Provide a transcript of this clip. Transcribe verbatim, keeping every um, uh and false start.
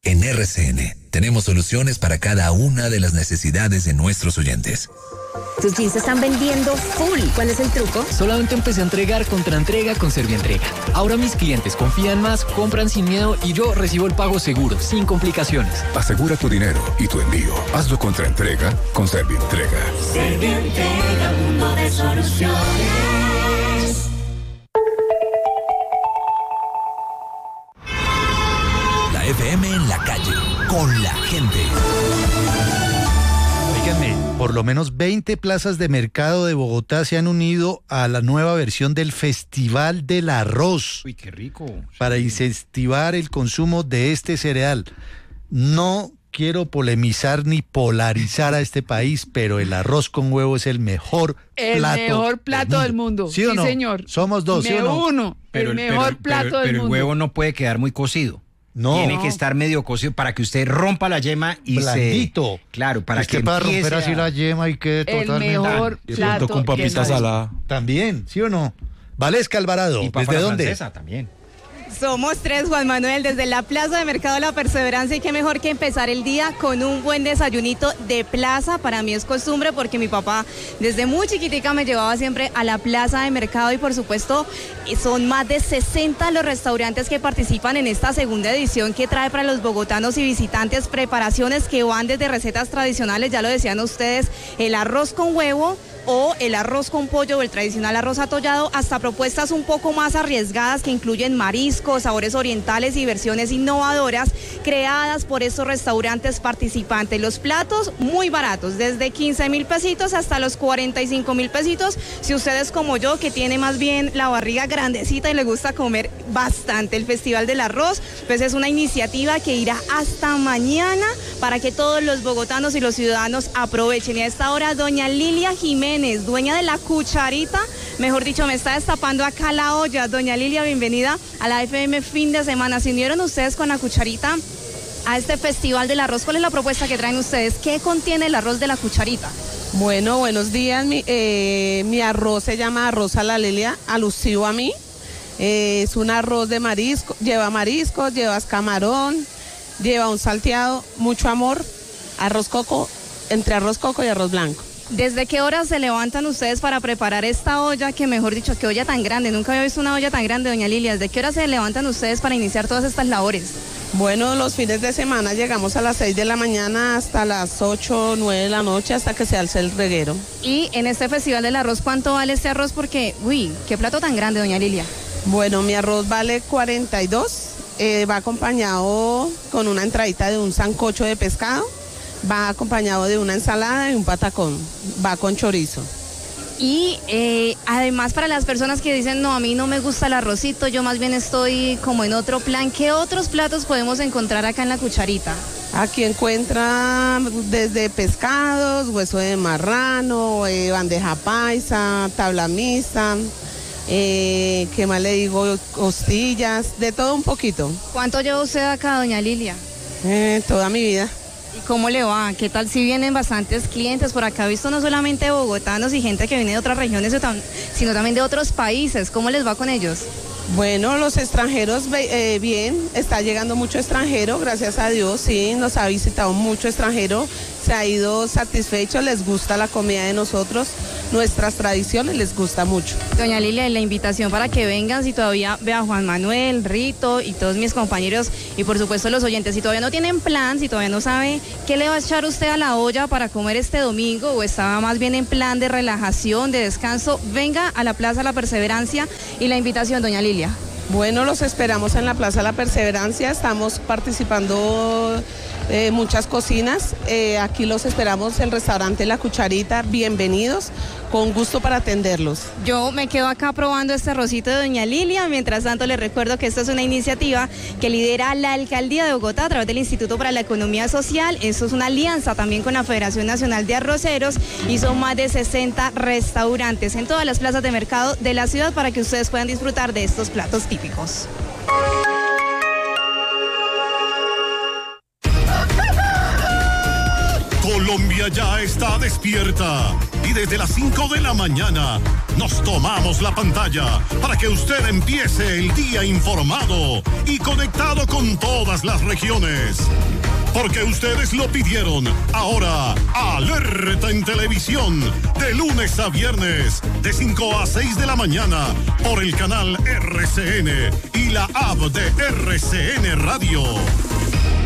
En R C N tenemos soluciones para cada una de las necesidades de nuestros oyentes. Tus jeans se están vendiendo full. ¿Cuál es el truco? Solamente empecé a entregar contra entrega con Servientrega. Ahora mis clientes confían más, compran sin miedo y yo recibo el pago seguro, sin complicaciones. Asegura tu dinero y tu envío. Hazlo contra entrega con Servientrega. Servientrega, mundo de soluciones. La F M en la calle, con la gente. Díganme, por lo menos veinte plazas de mercado de Bogotá se han unido a la nueva versión del Festival del Arroz. Uy, qué rico. Para incentivar el consumo de este cereal. No quiero polemizar ni polarizar a este país, pero el arroz con huevo es el mejor el plato. El mejor plato del mundo. ¿Sí o no? Sí, señor. Somos dos, Me ¿sí o no? uno. Pero, el mejor pero, plato pero, del pero mundo. el huevo no puede quedar muy cocido. No. Tiene que estar medio cocido para que usted rompa la yema y blandito. se... Claro, para es que, que para romper a... así la yema y quede el totalmente... mejor y plato con papita salada. También, ¿sí o no? Valesca Alvarado, Y ¿desde dónde? francesa también. Somos tres, Juan Manuel, desde la Plaza de Mercado La Perseverancia, y qué mejor que empezar el día con un buen desayunito de plaza. Para mí es costumbre porque mi papá desde muy chiquitica me llevaba siempre a la Plaza de Mercado, y por supuesto son más de sesenta los restaurantes que participan en esta segunda edición, que trae para los bogotanos y visitantes preparaciones que van desde recetas tradicionales, ya lo decían ustedes, el arroz con huevo o el arroz con pollo o el tradicional arroz atollado, hasta propuestas un poco más arriesgadas que incluyen mariscos, sabores orientales y versiones innovadoras creadas por estos restaurantes participantes. Los platos muy baratos, desde quince mil pesitos hasta los cuarenta y cinco mil pesitos, si usted es como yo, que tiene más bien la barriga grandecita y le gusta comer bastante. El Festival del Arroz, pues es una iniciativa que irá hasta mañana para que todos los bogotanos y los ciudadanos aprovechen. Y a esta hora, doña Lilia Jiménez, dueña de La Cucharita, mejor dicho, me está destapando acá la olla. Doña Lilia, bienvenida a la F M Fin de Semana. ¿Se unieron ustedes con La Cucharita a este Festival del Arroz? ¿Cuál es la propuesta que traen ustedes? ¿Qué contiene el arroz de La Cucharita? Bueno, buenos días. Mi, eh, mi arroz se llama arroz a la Lilia, alusivo a mí. Eh, es un arroz de marisco, lleva mariscos, lleva camarón, lleva un salteado, mucho amor, arroz coco, entre arroz coco y arroz blanco. ¿Desde qué horas se levantan ustedes para preparar esta olla? Que mejor dicho, qué olla tan grande. Nunca había visto una olla tan grande, doña Lilia. ¿Desde qué horas se levantan ustedes para iniciar todas estas labores? Bueno, los fines de semana llegamos a las seis de la mañana hasta las ocho, nueve de la noche, hasta que se alce el reguero. Y en este Festival del Arroz, ¿cuánto vale este arroz? Porque, uy, qué plato tan grande, doña Lilia. Bueno, mi arroz vale cuarenta y dos, eh, va acompañado con una entradita de un sancocho de pescado, va acompañado de una ensalada y un patacón, va con chorizo. Y eh, además, para las personas que dicen, no, a mí no me gusta el arrocito, yo más bien estoy como en otro plan, ¿qué otros platos podemos encontrar acá en La Cucharita? Aquí encuentra desde pescados, hueso de marrano, eh, bandeja paisa, tabla mixta, eh, ¿qué más le digo? Costillas, de todo un poquito. ¿Cuánto lleva usted acá, doña Lilia? Eh, toda mi vida. ¿Y cómo le va? ¿Qué tal si vienen bastantes clientes? Por acá he visto no solamente bogotanos y gente que viene de otras regiones, sino también de otros países. ¿Cómo les va con ellos? Bueno, los extranjeros, eh, bien, está llegando mucho extranjero, gracias a Dios, sí, nos ha visitado mucho extranjero, se ha ido satisfecho, les gusta la comida de nosotros, nuestras tradiciones les gusta mucho. Doña Lilia, la invitación para que vengan, si todavía ve a Juan Manuel, Rito y todos mis compañeros, y por supuesto los oyentes, si todavía no tienen plan, si todavía no sabe qué le va a echar usted a la olla para comer este domingo, o estaba más bien en plan de relajación, de descanso, venga a la Plaza La Perseverancia. Y la invitación, doña Lilia. Bueno, los esperamos en la Plaza La Perseverancia, estamos participando eh, muchas cocinas, eh, aquí los esperamos, el restaurante La Cucharita, bienvenidos, con gusto para atenderlos. Yo me quedo acá probando este arrocito de doña Lilia, mientras tanto les recuerdo que esto es una iniciativa que lidera la Alcaldía de Bogotá a través del Instituto para la Economía Social, esto es una alianza también con la Federación Nacional de Arroceros, y son más de sesenta restaurantes en todas las plazas de mercado de la ciudad para que ustedes puedan disfrutar de estos platos típicos. Colombia Colombia ya está despierta y desde las cinco de la mañana nos tomamos la pantalla para que usted empiece el día informado y conectado con todas las regiones. Porque ustedes lo pidieron. Ahora, Alerta en Televisión, de lunes a viernes, de cinco a seis de la mañana, por el canal R C N y la app de R C N Radio.